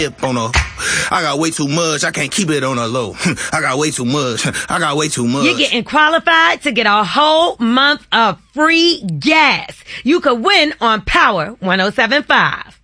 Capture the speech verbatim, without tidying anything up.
on her. I got way too much. I can't keep it on a low. I got way too much. I got way too much. You're getting qualified to get a whole month of free gas. You could win on Power one oh seven point five.